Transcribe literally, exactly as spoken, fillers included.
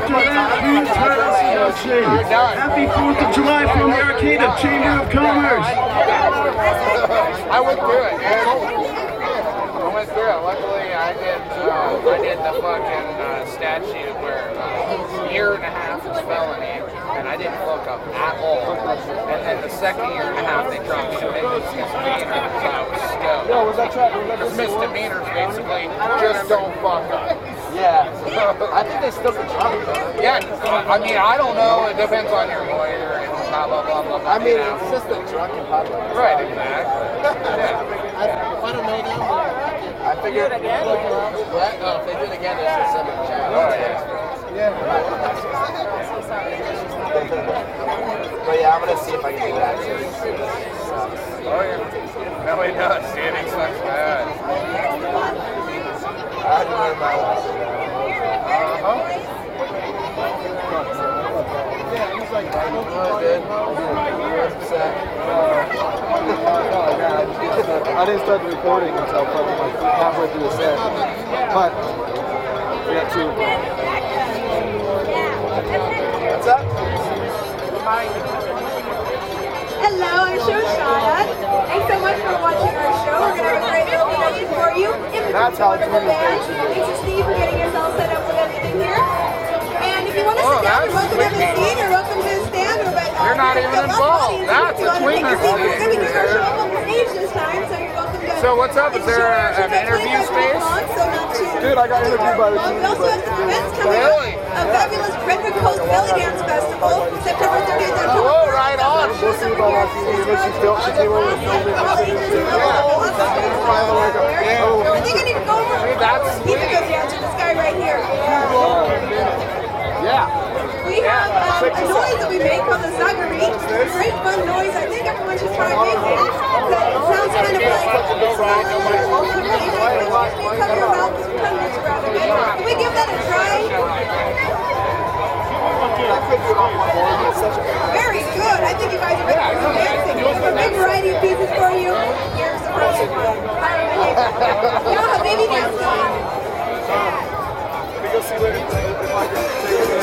Mister Andrew Tarassi. Happy fourth of July from the Arcata Chamber of Commerce. I went through it, man. I went through it. Luckily, I did, uh, I did the fucking uh, statute where uh, a year and a half is felony, and I didn't fuck up at all. And then the second year and a half, they dropped me to make this misdemeanor, so I was stoked. Yo, was that track? Was that Because misdemeanors basically just don't fuck up. Yeah. I think they still can charge you. Yeah, I mean, I don't know. It depends on your lawyer and blah, blah, blah, blah, blah. I mean, you know. it's just a drunken public. Right, exactly. Yeah. I, if I don't know them, I figured. Do it again? What? No, if they do it again, it's just something chat. Oh, yeah. Yeah. But yeah, I'm gonna see if I can do that too. Oh, yeah. No, he does, dude. He sucks bad. I had to learn my lesson. Uh-huh. Yeah, he's like, oh, good. I didn't start the recording until probably like halfway through the set. But we got two. What's up? Hello, I'm Shoshana. Thanks so much for watching our show. We're going to have a great illumination for you. That's how it's going to band. Thanks to Steve for getting yourself set up with everything here. And if you want to Oh, sit down, you're that's welcome to have a sweet. seat or welcome to stand. Or but, uh, You're not even involved. That's a tweener We're going to thing. do our show up on the stage this time, so you're welcome to. So what's up? Is there a, an interview space? Dude, I got interviewed by the Um, team. we also have some events coming Really? up. A fabulous Redwood Coast Belly Dance Festival, September thirtieth. Oh, right on. We'll see about our team. You know, she, fil- she came over and filmed it. I think I need to go over. That's He's a good dancer, this guy right here. Yeah. We have um, a noise that we make called the Zagari. It's a great fun noise. I think everyone should try making it. It sounds kind of like cover your mouth because your tongue moves around a bit. Can we give that a try? Very good. I think you guys are ready for some dancing. We have a big variety of pieces for you. Here's the first one. Yeah, baby dance. We go see what if I can take it.